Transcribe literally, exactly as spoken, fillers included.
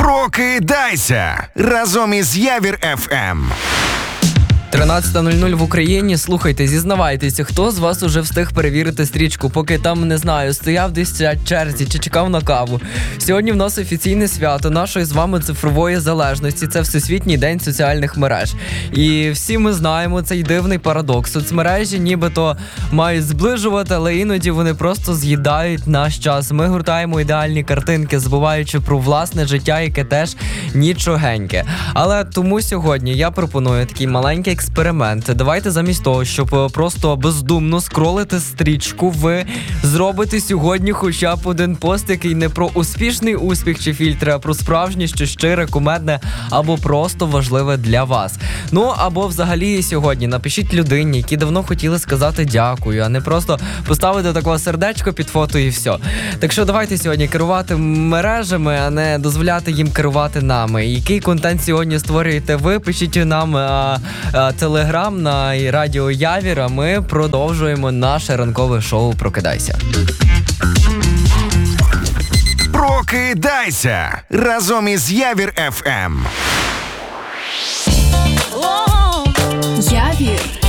Прокидайся разом із Явір еф ем. тринадцята нуль нуль в Україні. Слухайте, зізнавайтеся, хто з вас уже встиг перевірити стрічку, поки там, не знаю, стояв десь в черзі чи чекав на каву. Сьогодні в нас офіційне свято нашої з вами цифрової залежності. Це Всесвітній день соціальних мереж. І всі ми знаємо цей дивний парадокс. Соцмережі нібито мають зближувати, але іноді вони просто з'їдають наш час. Ми гуртаємо ідеальні картинки, забуваючи про власне життя, яке теж нічогеньке. Але тому сьогодні я пропоную такий маленький експеримент. Давайте замість того, щоб просто бездумно скролити стрічку, ви зробите сьогодні хоча б один пост, який не про успішний успіх чи фільтри, а про справжнє, що щире, кумедне або просто важливе для вас. Ну, або взагалі сьогодні напишіть людині, які давно хотіли сказати дякую, а не просто поставити такого сердечко під фото і все. Так що давайте сьогодні керувати мережами, а не дозволяти їм керувати нами. Який контент сьогодні створюєте ви? Пишіть нам а, а, телеграм на радіо Явір, а ми продовжуємо наше ранкове шоу «Прокидайся». Прокидайся разом із Явір еф ем. Явір